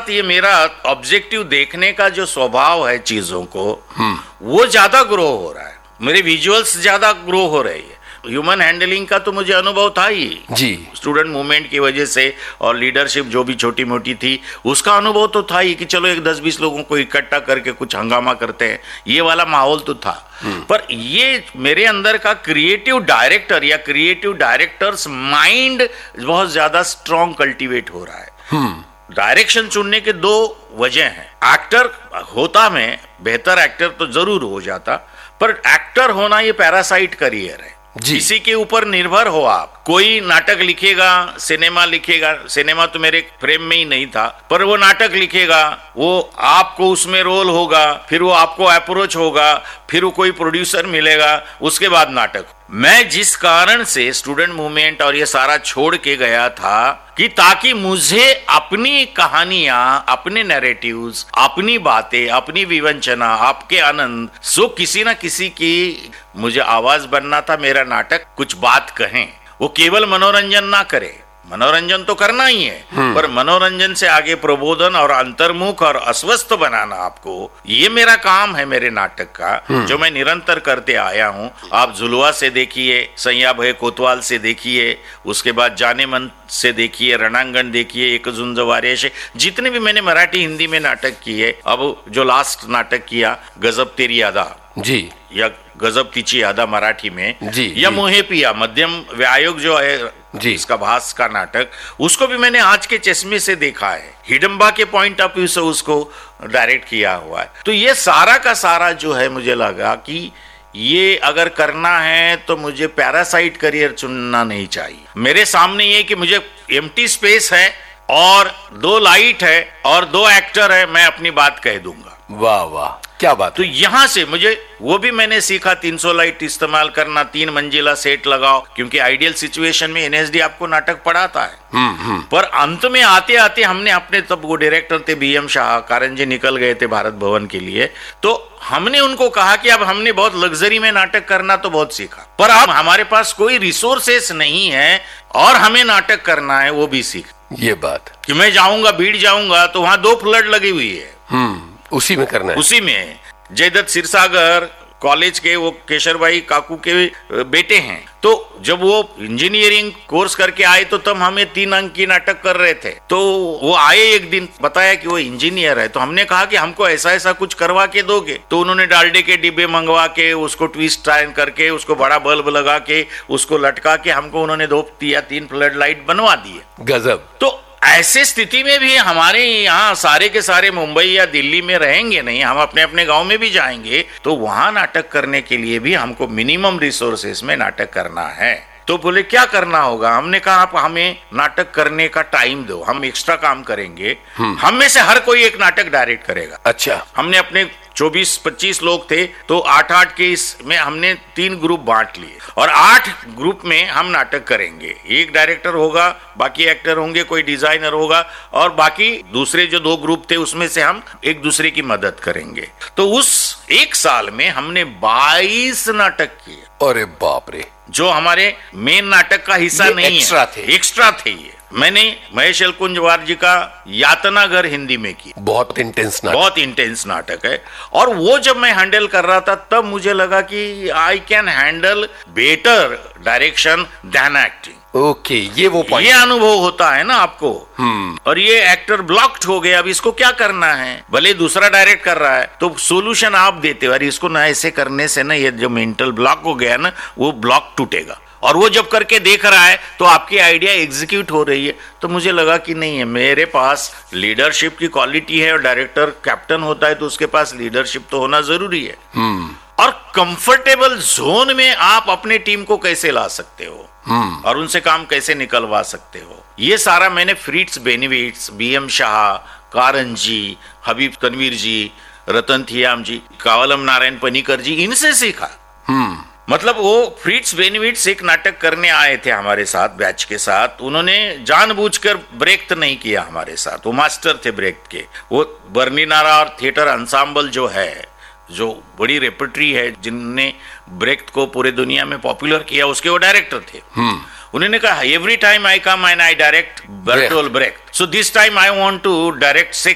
ये मेरा ऑब्जेक्टिव देखने का जो स्वभाव है चीजों को, वो ज्यादा ग्रो हो रहा है, मेरे विजुअल्स ज्यादा ग्रो हो रही है। ह्यूमन हैंडलिंग का तो मुझे अनुभव था ही जी, स्टूडेंट मूवमेंट की वजह से, और लीडरशिप जो भी छोटी मोटी थी उसका अनुभव तो था ही कि चलो एक 10-20 लोगों को इकट्ठा करके कुछ हंगामा करते हैं, ये वाला माहौल तो था। पर ये मेरे अंदर का क्रिएटिव डायरेक्टर या क्रिएटिव डायरेक्टर्स माइंड बहुत ज्यादा स्ट्रॉन्ग कल्टीवेट हो रहा है। डायरेक्शन चुनने के दो वजह हैं। एक्टर होता मैं बेहतर एक्टर तो जरूर हो जाता, पर एक्टर होना ये पैरासाइट करियर है, किसी के ऊपर निर्भर हो आप। कोई नाटक लिखेगा, सिनेमा लिखेगा, सिनेमा तो मेरे फ्रेम में ही नहीं था, पर वो नाटक लिखेगा, वो आपको उसमें रोल होगा, फिर वो आपको अप्रोच होगा, फिर वो कोई प्रोड्यूसर मिलेगा, उसके बाद नाटक। मैं जिस कारण से स्टूडेंट मूवमेंट और ये सारा छोड़ के गया था कि ताकि मुझे अपनी कहानियां, अपने नैरेटिव्स, अपनी बातें, अपनी विवंचना, आपके आनंद, सो किसी ना किसी की मुझे आवाज बनना था। मेरा नाटक कुछ बात कहें, वो केवल मनोरंजन ना करे, मनोरंजन तो करना ही है, पर मनोरंजन से आगे प्रबोधन और अंतर्मुख और अस्वस्थ बनाना आपको, ये मेरा काम है मेरे नाटक का, जो मैं निरंतर करते आया हूँ। आप झुलवा से देखिए, सैया भय कोतवाल से देखिए, उसके बाद जाने मन से देखिए, रणांगण देखिए, एक झुंज वारे से, जितने भी मैंने मराठी हिंदी में नाटक किए, अब जो लास्ट नाटक किया गजब तेरी यादा जी, या गजब तिची यादा मराठी में जी, या जी। मोहे पिया मध्यम व्यायोग जो है जी, इसका भास का नाटक, उसको भी मैंने आज के चश्मे से देखा है, हिडम्बा के पॉइंट ऑफ व्यू से उसको डायरेक्ट किया हुआ है। तो ये सारा का सारा जो है, मुझे लगा कि ये अगर करना है तो मुझे पैरासाइट करियर चुनना नहीं चाहिए। मेरे सामने ये कि मुझे एम्प्टी स्पेस है और 2 लाइट है और 2 एक्टर है, मैं अपनी बात कह दूंगा। वाह वाह, क्या बात तो है। यहां से मुझे वो भी मैंने सीखा, 300 लाइट इस्तेमाल करना, 3 मंजिला सेट लगाओ, क्योंकि आइडियल सिचुएशन में एनएसडी आपको नाटक पढ़ाता है। पर अंत में आते आते हमने अपने, तब वो डायरेक्टर थे बीएम शाह, कारण जी निकल गए थे भारत भवन के लिए, तो हमने उनको कहा कि अब हमने बहुत लग्जरी में नाटक करना तो बहुत सीखा, पर अब हमारे पास कोई रिसोर्सेस नहीं है और हमें नाटक करना है, वो भी सीख। ये बात कि मैं जाऊंगा, भीड़ जाऊंगा तो वहां 2 फ्लड लगी हुई है, उसी में करना है। उसी में जयदत्त सिरसागर कॉलेज के वो केशर भाई काकू के बेटे हैं, तो जब वो इंजीनियरिंग कोर्स करके आए तो तब हमें 3 अंक की नाटक कर रहे थे, तो वो आए एक दिन, बताया कि वो इंजीनियर है, तो हमने कहा कि हमको ऐसा ऐसा कुछ करवा के दोगे, तो उन्होंने डालडे के डिब्बे मंगवा के उसको ट्विस्ट टाइन करके उसको बड़ा बल्ब लगा के उसको लटका के हमको उन्होंने 2 या 3 फ्लड लाइट बनवा दिए। गजब। तो ऐसे स्थिति में भी हमारे यहाँ सारे के सारे मुंबई या दिल्ली में रहेंगे नहीं, हम अपने अपने गांव में भी जाएंगे, तो वहां नाटक करने के लिए भी हमको मिनिमम रिसोर्सेस में नाटक करना है। तो बोले क्या करना होगा, हमने कहा आप हमें नाटक करने का टाइम दो, हम एक्स्ट्रा काम करेंगे, हम में से हर कोई एक नाटक डायरेक्ट करेगा। अच्छा। हमने अपने 24-25 लोग थे, तो 8-8 के इसमें हमने 3 ग्रुप बांट लिए और 8 ग्रुप में हम नाटक करेंगे। एक डायरेक्टर होगा, बाकी एक्टर होंगे, कोई डिजाइनर होगा, और बाकी दूसरे जो 2 ग्रुप थे उसमें से हम एक दूसरे की मदद करेंगे। तो उस 1 साल में हमने 22 नाटक किए। अरे बाप रे, जो हमारे मेन नाटक का हिस्सा नहीं है, एक्स्ट्रा थे ये। मैंने महेश एलकुंजवार जी का यातना घर हिंदी में की, बहुत इंटेंस नाटक है, और वो जब मैं हैंडल कर रहा था तब मुझे लगा कि I can handle better direction then acting. Okay, ये वो पॉइंट, ये अनुभव होता है ना आपको। और ये एक्टर ब्लॉक्ड हो गया, अब इसको क्या करना है, भले दूसरा डायरेक्ट कर रहा है तो सोल्यूशन आप देते हो, अरे इसको ना ऐसे करने से ना ये जो मेंटल ब्लॉक हो गया ना, वो ब्लॉक टूटेगा। और वो जब करके देख रहा है तो आपकी आइडिया एग्जीक्यूट हो रही है। तो मुझे लगा कि नहीं है, मेरे पास लीडरशिप की क्वालिटी है, और डायरेक्टर कैप्टन होता है तो उसके पास लीडरशिप तो होना जरूरी है। और कंफर्टेबल जोन में आप अपने टीम को कैसे ला सकते हो और उनसे काम कैसे निकलवा सकते हो, ये सारा मैंने फ्रिट्ज बेनिविट्स, बीएम शाह, कारण जी, हबीब तनवीर जी, रतन थियाम जी, कावलम नारायण पनीकर जी, इनसे सीखा। मतलब वो फ्रिट्ज बेनिविट्स एक नाटक करने आए थे हमारे साथ, बैच के साथ, उन्होंने जानबूझकर ब्रेक नहीं किया हमारे साथ, वो मास्टर थे ब्रेक के। वो बर्निनारा और थिएटर अंसाम्बल जो है, जो बड़ी रेपर्टरी है, जिनने ब्रेक को पूरे दुनिया में पॉपुलर किया, उसके वो डायरेक्टर थे। उन्होंने कहा every time I come and I direct Bertolt Brecht, so this time I want to direct